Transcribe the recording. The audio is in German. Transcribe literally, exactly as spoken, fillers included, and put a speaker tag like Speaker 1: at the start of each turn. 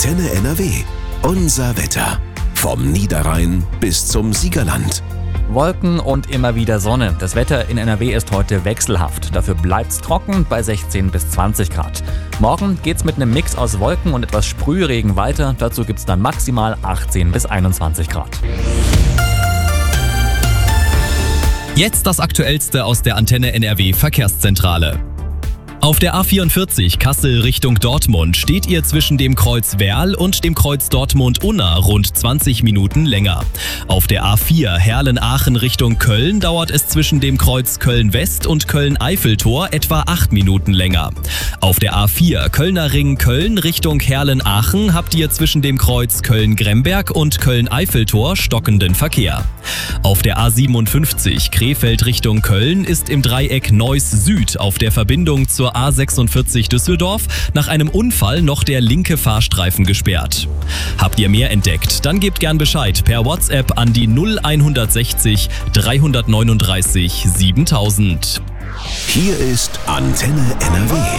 Speaker 1: Antenne N R W. Unser Wetter. Vom Niederrhein bis zum Siegerland.
Speaker 2: Wolken und immer wieder Sonne. Das Wetter in N R W ist heute wechselhaft. Dafür bleibt's trocken bei sechzehn bis zwanzig Grad. Morgen geht's mit einem Mix aus Wolken und etwas Sprühregen weiter. Dazu gibt's dann maximal achtzehn bis einundzwanzig Grad.
Speaker 3: Jetzt das Aktuellste aus der Antenne N R W Verkehrszentrale. Auf der A vierundvierzig Kassel Richtung Dortmund steht ihr zwischen dem Kreuz Werl und dem Kreuz Dortmund-Unna rund zwanzig Minuten länger. Auf der A vier Herlen-Aachen Richtung Köln dauert es zwischen dem Kreuz Köln-West und Köln-Eiffeltor etwa acht Minuten länger. Auf der A vier Kölner Ring Köln Richtung Herlen-Aachen habt ihr zwischen dem Kreuz Köln-Gremberg und Köln-Eiffeltor stockenden Verkehr. Auf der A siebenundfünfzig Krefeld Richtung Köln ist im Dreieck Neuss Süd auf der Verbindung zur A sechsundvierzig Düsseldorf nach einem Unfall noch der linke Fahrstreifen gesperrt. Habt ihr mehr entdeckt? Dann gebt gern Bescheid per WhatsApp an die null sechzig dreihundertneununddreißig siebentausend.
Speaker 1: Hier ist Antenne N R W.